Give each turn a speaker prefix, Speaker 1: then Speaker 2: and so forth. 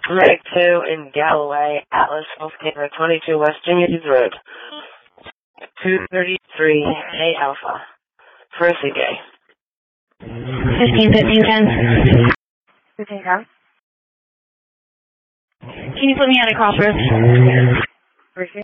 Speaker 1: Meg 2 in Galloway, Atlas Healthcare, 22 West Jimmy's Road. 233 A Alpha. First gay.
Speaker 2: 1510.
Speaker 1: 1510.
Speaker 2: Can you put me on a call first?
Speaker 1: Receive.